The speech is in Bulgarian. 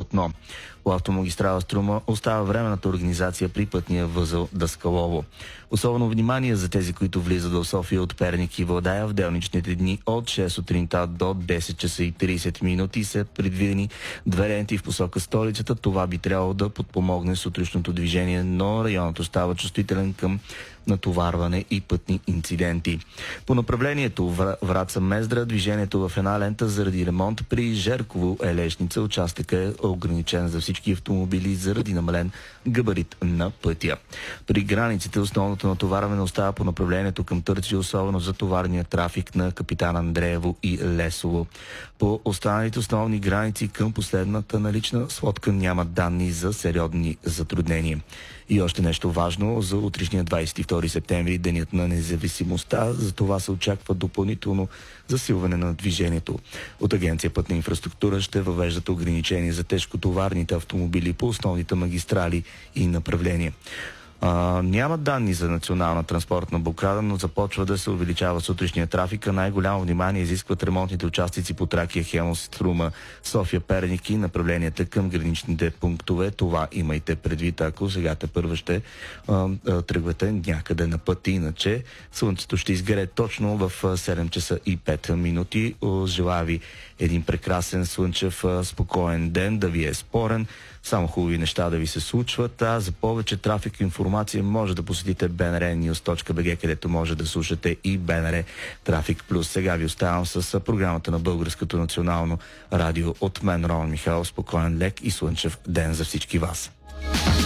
платно. По автомагистрала Струма остава временната организация при пътния възел Даскалово. Особено внимание за тези, които влизат в София от Перник и Владая в делничните дни от 6 сутринта до 10 часа и 30 минути са предвидени две ленти в посока столицата. Това би трябвало да подпомогне сутрешното движение, но районът остава чувствителен към натоварване и пътни инциденти. По направлението Враца-Мездра движението в една лента заради ремонт при Жерково-Елешница. Участъка е ограничен за всички автомобили заради намален габарит на пътя. При границите основното натоварване остава по направлението към Търци, особено за товарния трафик на Капитан Андреево и Лесово. По останалите основни граници към последната налична сводка няма данни за сериозни затруднения. И още нещо важно за утрешния 22 септември, денят на независимостта. За това се очаква допълнително засилване на движението. От Агенция Пътна инфраструктура ще въвеждат ограничения за тежкотоварните автомобили по основните магистрали и направления. Няма данни за национална транспортна блокада, но започва да се увеличава сутрешния трафик. Най-голямо внимание изискват ремонтните участъци по Тракия, Хемус, Струма, София, Перник и направленията към граничните пунктове. Това имайте предвид, ако сега първо ще тръгвате някъде на път. Иначе слънцето ще изгре точно в 7 часа и 5 минути. Желая ви един прекрасен слънчев спокоен ден, да ви е спорен, само хубави неща да ви се случват. А за повече трафик и информация може да посетите bnrnews.bg, където може да слушате и БНР Трафик Плюс. Сега ви оставам с програмата на Българското национално радио. От мен Роман Михайлов. Спокоен, лек и слънчев ден за всички вас.